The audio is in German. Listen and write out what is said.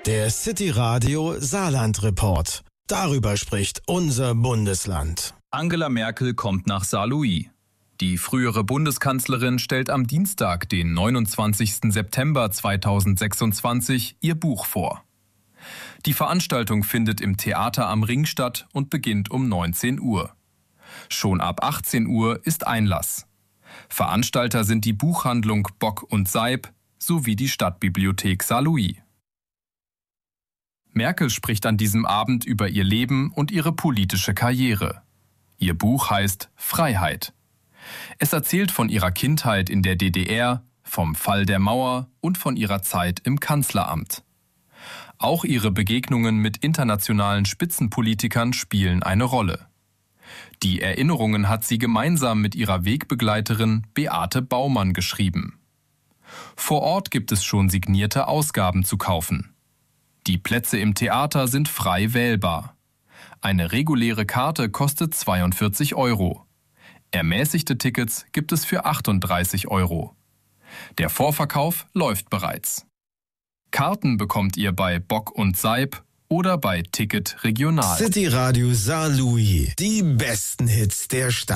Der City Radio Saarland Report. Darüber spricht unser Bundesland. Angela Merkel kommt nach Saarlouis. Die frühere Bundeskanzlerin stellt am Dienstag, den 29. September 2026, ihr Buch vor. Die Veranstaltung findet im Theater am Ring statt und beginnt um 19 Uhr. Schon ab 18 Uhr ist Einlass. Veranstalter sind die Buchhandlung Bock und Seib sowie die Stadtbibliothek Saarlouis. Merkel spricht an diesem Abend über ihr Leben und ihre politische Karriere. Ihr Buch heißt Freiheit. Es erzählt von ihrer Kindheit in der DDR, vom Fall der Mauer und von ihrer Zeit im Kanzleramt. Auch ihre Begegnungen mit internationalen Spitzenpolitikern spielen eine Rolle. Die Erinnerungen hat sie gemeinsam mit ihrer Wegbegleiterin Beate Baumann geschrieben. Vor Ort gibt es schon signierte Ausgaben zu kaufen. Die Plätze im Theater sind frei wählbar. Eine reguläre Karte kostet 42 €. Ermäßigte Tickets gibt es für 38 €. Der Vorverkauf läuft bereits. Karten bekommt ihr bei Bock und Seib oder bei Ticket Regional. City Radio Saarlouis. Die besten Hits der Stadt.